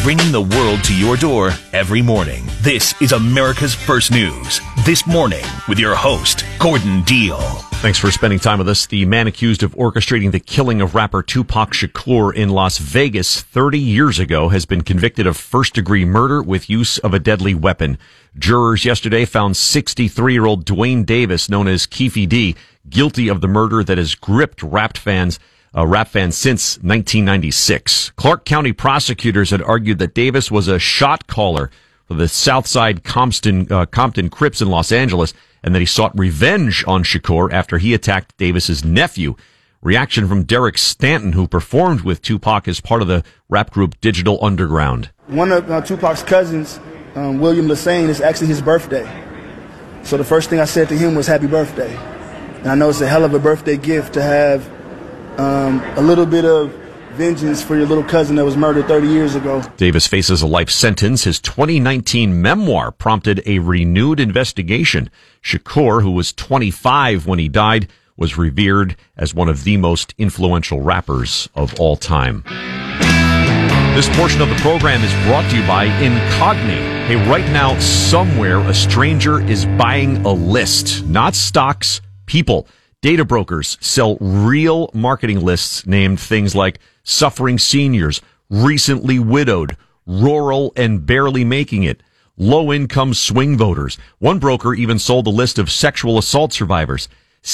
bringing the world to your door every morning. This is America's First News. This morning with your host, Gordon Deal. Thanks for spending time with us. The man accused of orchestrating the killing of rapper Tupac Shakur in Las Vegas 30 years ago has been convicted of first-degree murder with use of a deadly weapon. Jurors yesterday found 63-year-old Dwayne Davis, known as Keefe D, guilty of the murder that has gripped rap fans since 1996. Clark County prosecutors had argued that Davis was a shot caller for the Southside Compton Crips in Los Angeles, and that he sought revenge on Shakur after he attacked Davis's nephew. Reaction from Derek Stanton, who performed with Tupac as part of the rap group Digital Underground. One of Tupac's cousins, William Lassane, is actually his birthday. So the first thing I said to him was happy birthday. And I know it's a hell of a birthday gift to have a little bit of vengeance for your little cousin that was murdered 30 years ago. Davis faces a life sentence. His 2019 memoir prompted a renewed investigation. Shakur, who was 25 when he died, was revered as one of the most influential rappers of all time. This portion of the program is brought to you by Incogni. Hey, right now, somewhere, a stranger is buying a list, not stocks, people. Data brokers sell real marketing lists named things like suffering seniors, recently widowed, rural and barely making it, low-income swing voters. One broker even sold a list of sexual assault survivors.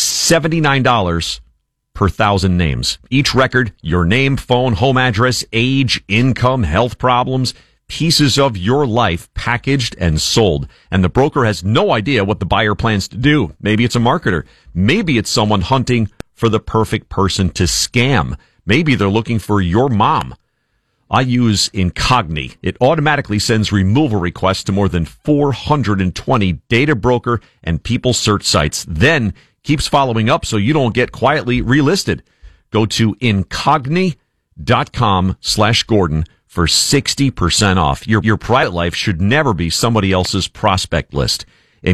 $79 per 1,000 names. Each record, your name, phone, home address, age, income, health problems, pieces of your life packaged and sold. And the broker has no idea what the buyer plans to do. Maybe it's a marketer. Maybe it's someone hunting for the perfect person to scam. Maybe they're looking for your mom. I use Incogni. It automatically sends removal requests to more than 420 data broker and people search sites. Then keeps following up so you don't get quietly relisted. Go to Incogni.com/Gordon for 60% off. Your private life should never be somebody else's prospect list.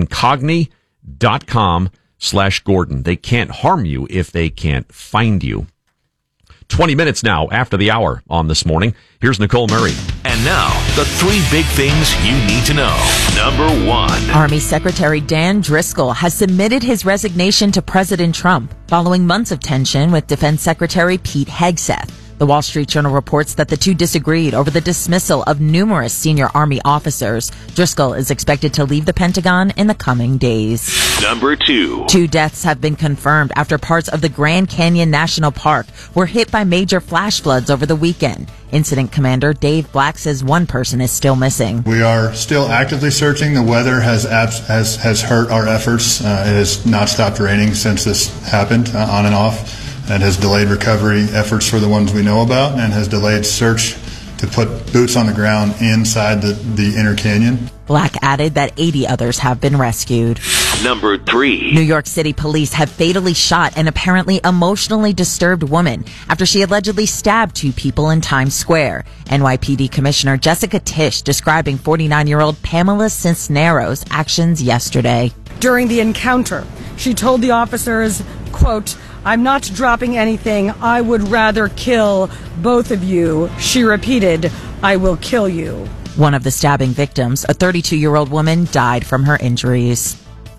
Incogni.com/Gordon. They can't harm you if they can't find you. 20 minutes now after the hour on This Morning. Here's Nicole Murray. And now, the three big things you need to know. Number one. Army Secretary Dan Driscoll has submitted his resignation to President Trump following months of tension with Defense Secretary Pete Hegseth. The Wall Street Journal reports that the two disagreed over the dismissal of numerous senior Army officers. Driscoll is expected to leave the Pentagon in the coming days. Number two. 2 deaths have been confirmed after parts of the Grand Canyon National Park were hit by major flash floods over the weekend. Incident Commander Dave Black says one person is still missing. We are still actively searching. The weather has hurt our efforts. It has not stopped raining since this happened, on and off. That has delayed recovery efforts for the ones we know about and has delayed search to put boots on the ground inside the inner canyon. Black added that 80 others have been rescued. Number three. New York City police have fatally shot an apparently emotionally disturbed woman after she allegedly stabbed 2 people in Times Square. NYPD Commissioner Jessica Tisch describing 49-year-old Pamela Cisneros' actions yesterday. During the encounter, she told the officers, quote, "I'm not dropping anything. I would rather kill both of you." She repeated, "I will kill you." One of the stabbing victims, a 32-year-old woman, died from her injuries.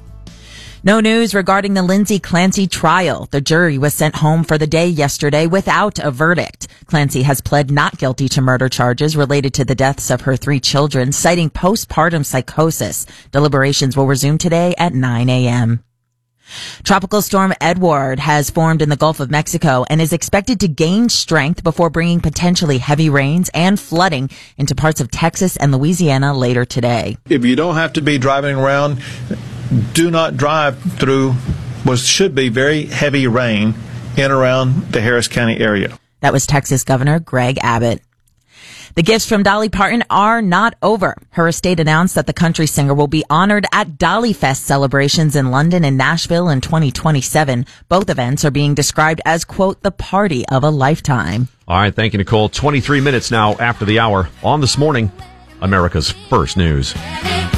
No news regarding the Lindsay Clancy trial. The jury was sent home for the day yesterday without a verdict. Clancy has pled not guilty to murder charges related to the deaths of her 3 children, citing postpartum psychosis. Deliberations will resume today at 9 a.m. Tropical storm Edward has formed in the Gulf of Mexico and is expected to gain strength before bringing potentially heavy rains and flooding into parts of Texas and Louisiana later today. If you don't have to be driving around, do not drive through what should be very heavy rain in and around the Harris County area. That was Texas Governor Greg Abbott. The gifts from Dolly Parton are not over. Her estate announced that the country singer will be honored at Dolly Fest celebrations in London and Nashville in 2027. Both events are being described as, quote, the party of a lifetime. All right, thank you, Nicole. 23 minutes now after the hour on This Morning, America's First News.